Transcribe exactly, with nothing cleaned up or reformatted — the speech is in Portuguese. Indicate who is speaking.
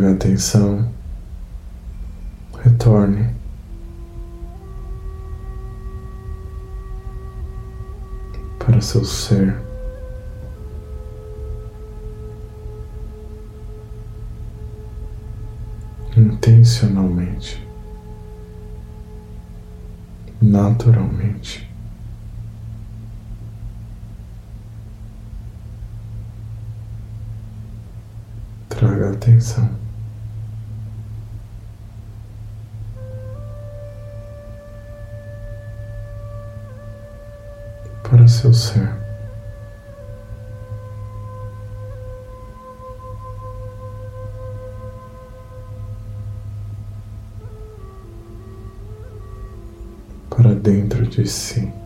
Speaker 1: Traga atenção, retorne para o seu ser. Intencionalmente, naturalmente. Traga atenção para o seu ser. Para dentro de si.